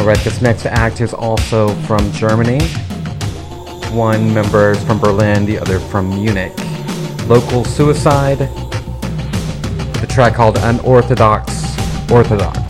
Alright, this next act is also from Germany. One member is from Berlin, the other from Munich. Local Suicide, the track called Unorthodox Orthodox.